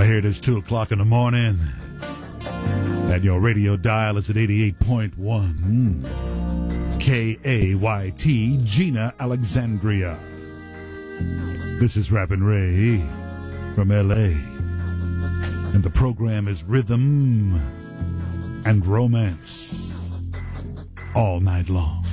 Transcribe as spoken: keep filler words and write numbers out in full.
Here it is two o'clock in the morning. And your radio dial is at eighty-eight point one. K A Y T, Gina Alexandria. This is Rappin' Ray from L A. And the program is Rhythm and Romance all night long.